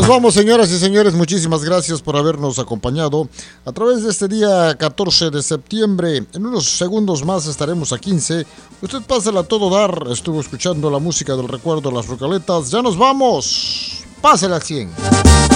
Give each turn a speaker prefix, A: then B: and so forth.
A: Nos vamos, señoras y señores, muchísimas gracias por habernos acompañado a través de este día 14 de septiembre. En unos segundos más estaremos a 15. Usted pásela a todo dar. Estuvo escuchando la música del recuerdo, las Rocaletas. Ya nos vamos. Pásela al 100.